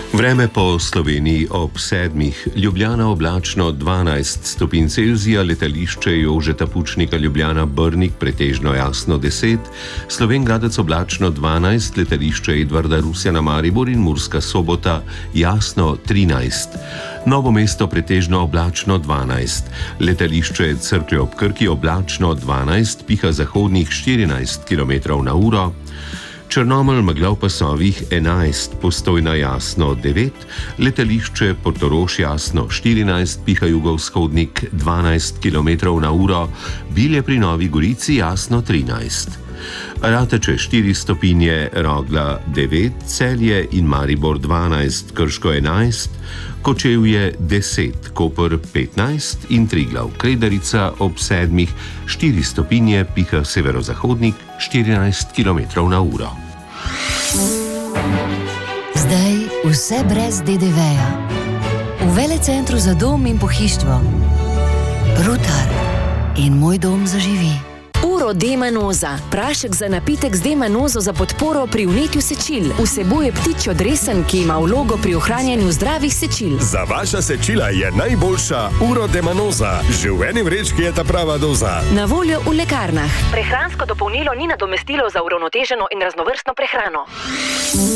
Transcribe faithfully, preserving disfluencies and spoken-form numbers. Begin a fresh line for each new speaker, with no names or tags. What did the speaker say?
Vreme po Sloveniji ob sedmih, Ljubljana oblačno dvanajst stopinj Celzija, letališče Jožeta Pučnika Ljubljana Brnik pretežno jasno deset, Slovenj Gradec oblačno dvanajst, letališče Edvarda Rusjana Maribor in Murska Sobota jasno trinajst. Novo mesto pretežno oblačno dvanajst, letališče Cerklje ob Krki oblačno dvanajst, piha zahodnih štirinajst kilometrov na uro, Črnomelj megla v pasovih enajst, Postojna jasno devet, letališče Portorož jasno štirinajst, piha jugovzhodnik dvanajst kilometrov na uro, Bilje pri Novi Gorici jasno trinajst. Rateče štiri stopinje, Rogla devet, Celje in Maribor dvanajst, Krško enajst, Kočevje deset, Koper petnajst in Triglav Kredarica ob sedmih, štiri stopinje, piha severozahodnik štirinajst kilometrov na uro.
Zdaj vse brez de de veja. V Velecentru za dom in pohištvo. Rutar in Moj dom zaživi.
Uro D-manoza, prašek za napitek z D-manozo za podporo pri vnetju sečil. Vsebuje ptičjo dresen, ki ima vlogo pri ohranjanju zdravih sečil.
Za vaša sečila je najboljša Uro D-manoza. Že v eni vrečki je ta prava doza.
Na voljo v lekarnah. Prehransko dopolnilo ni nadomestilo za uravnoteženo in raznovrstno prehrano.